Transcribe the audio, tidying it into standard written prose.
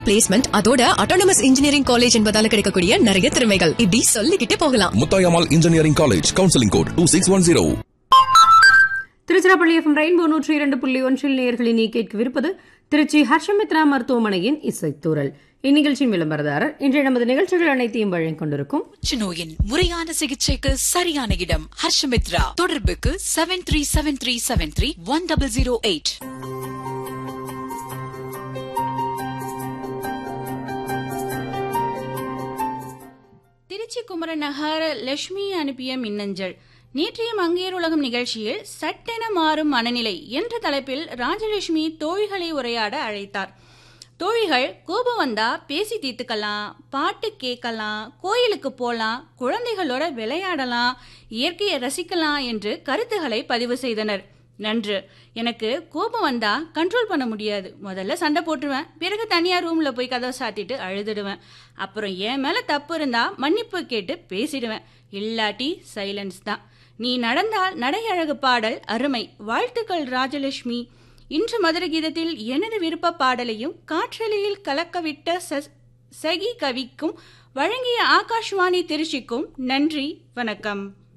Placement அதோட autonomous engineering college என்பதால கிடைக்கக்கூடிய நிறைய திறமைகள் இப்படி சொல்லிக்கிட்டே போகலாம். Muthayammal engineering college, counselling code 2610. Tiruchirappalli FM rainbow 102.1 நேயர்களின் கேட்கவிருப்பது திருச்சி ஹர்ஷமித்ரா மருத்துவமனையின் இசைத்தூரல். இந்நிகழ்ச்சியின் விளம்பரதாரர் இன்றைய நமது நிகழ்ச்சிகள் அனைத்தையும் வழங்கிக் கொண்டிருக்கும் புற்றுநோயின் முறையான சிகிச்சைக்கு சரியான இடம் ஹர்ஷமித்ரா. தொடர்புக்கு 7373731008. திருச்சி குமரன் நகர் லட்சுமி அனுப்பிய மின்னஞ்சல். நேற்றைய மங்கையர் உலகம் நிகழ்ச்சியில் சட்டென மாறும் மனநிலை என்ற தலைப்பில் ராஜலட்சுமி தோழிகளை உரையாட அழைத்தார். தோழிகள் கோபம் வந்தா பேசி தீர்த்துக்கலாம், பாட்டு கேட்கலாம், கோயிலுக்கு போலாம், குழந்தைகளோட விளையாடலாம், இயற்கையை ரசிக்கலாம் என்று கருத்துக்களை பதிவு செய்தனர். நன்று. எனக்கு கோபம் வந்தா கண்ட்ரோல் பண்ண முடியாது. முதல்ல சண்டை போட்டுருவேன், பிறகு தனியா ரூம்ல போய் கதவை சாத்திட்டு அழுதுடுவேன். அப்புறம் என் மேல தப்பு இருந்தா மன்னிப்பு கேட்டு பேசிடுவேன், இல்லாட்டி சைலன்ஸ் தான். நீ நடந்தால் நடை அழகு பாடல் அருமை. வாழ்த்துக்கள் ராஜலட்சுமி. இன்று மதுர கீதத்தில் எனது விருப்ப பாடலையும் காற்றலையில் கலக்கவிட்ட சகி கவிக்கும் வழங்கிய ஆகாஷ்வாணி திருச்சிக்கும் நன்றி, வணக்கம்.